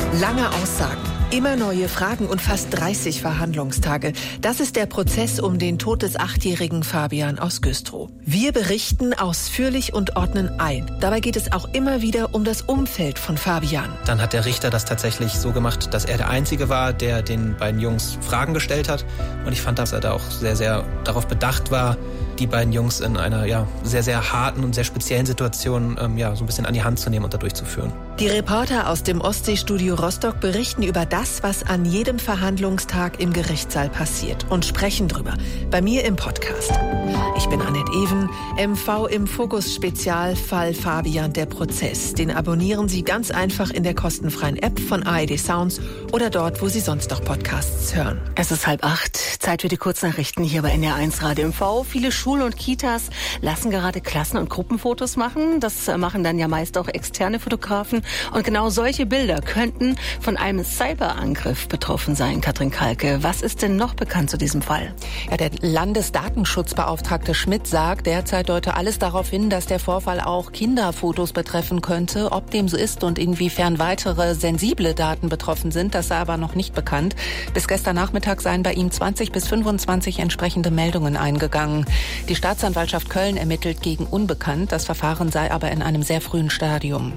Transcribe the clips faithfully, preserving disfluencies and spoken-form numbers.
Lange Aussagen, immer neue Fragen und fast dreißig Verhandlungstage. Das ist der Prozess um den Tod des achtjährigen Fabian aus Güstrow. Wir berichten ausführlich und ordnen ein. Dabei geht es auch immer wieder um das Umfeld von Fabian. Dann hat der Richter das tatsächlich so gemacht, dass er der Einzige war, der den beiden Jungs Fragen gestellt hat. Und ich fand, dass er da auch sehr, sehr darauf bedacht war, die beiden Jungs in einer ja, sehr, sehr harten und sehr speziellen Situation ähm, ja, so ein bisschen an die Hand zu nehmen und da durchzuführen. Die Reporter aus dem Ostseestudio Rostock berichten über das, was an jedem Verhandlungstag im Gerichtssaal passiert und sprechen drüber. Bei mir im Podcast. Ich bin Annette Even, M V im Fokus Spezialfall Fabian der Prozess. Den abonnieren Sie ganz einfach in der kostenfreien App von A R D Sounds oder dort, wo Sie sonst noch Podcasts hören. Es ist halb acht, Zeit für die Kurznachrichten hier bei N R eins Radio M V. Viele Schulen und Kitas lassen gerade Klassen- und Gruppenfotos machen. Das machen dann ja meist auch externe Fotografen. Und genau solche Bilder könnten von einem Cyberangriff betroffen sein. Katrin Kalke, was ist denn noch bekannt zu diesem Fall? Ja, der Landesdatenschutzbeauftragte Schmidt sagt, derzeit deute alles darauf hin, dass der Vorfall auch Kinderfotos betreffen könnte. Ob dem so ist und inwiefern weitere sensible Daten betroffen sind, das sei aber noch nicht bekannt. Bis gestern Nachmittag seien bei ihm zwanzig bis fünfundzwanzig entsprechende Meldungen eingegangen. Die Staatsanwaltschaft Köln ermittelt gegen Unbekannt. Das Verfahren sei aber in einem sehr frühen Stadium.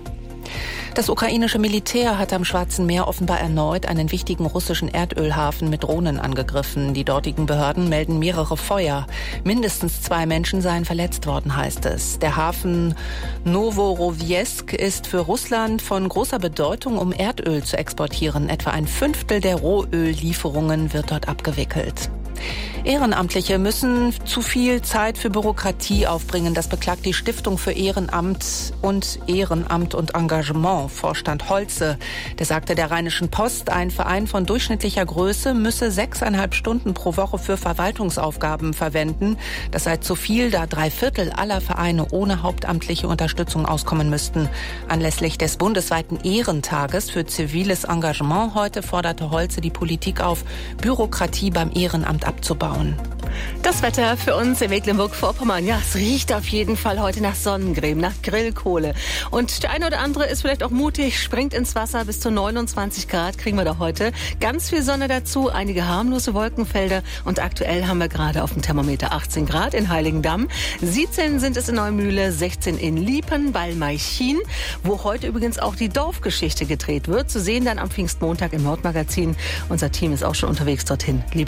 Das ukrainische Militär hat am Schwarzen Meer offenbar erneut einen wichtigen russischen Erdölhafen mit Drohnen angegriffen. Die dortigen Behörden melden mehrere Feuer. Mindestens zwei Menschen seien verletzt worden, heißt es. Der Hafen Novorosiysk ist für Russland von großer Bedeutung, um Erdöl zu exportieren. Etwa ein Fünftel der Rohöllieferungen wird dort abgewickelt. Ehrenamtliche müssen zu viel Zeit für Bürokratie aufbringen. Das beklagt die Stiftung für Ehrenamt und Ehrenamt und Engagement, Vorstand Holze. Der sagte der Rheinischen Post, ein Verein von durchschnittlicher Größe müsse sechseinhalb Stunden pro Woche für Verwaltungsaufgaben verwenden. Das sei zu viel, da drei Viertel aller Vereine ohne hauptamtliche Unterstützung auskommen müssten. Anlässlich des bundesweiten Ehrentages für ziviles Engagement heute forderte Holze die Politik auf, Bürokratie beim Ehrenamt abzubauen. Das Wetter für uns in Mecklenburg-Vorpommern. Ja, es riecht auf jeden Fall heute nach Sonnencreme, nach Grillkohle. Und der eine oder andere ist vielleicht auch mutig, springt ins Wasser. Bis zu neunundzwanzig Grad kriegen wir da heute. Ganz viel Sonne dazu, einige harmlose Wolkenfelder. Und aktuell haben wir gerade auf dem Thermometer achtzehn Grad in Heiligendamm. siebzehn sind es in Neumühle, sechzehn in Liepen, Ballmeichin, wo heute übrigens auch die Dorfgeschichte gedreht wird. Zu sehen dann am Pfingstmontag im Nordmagazin. Unser Team ist auch schon unterwegs dorthin. Liebe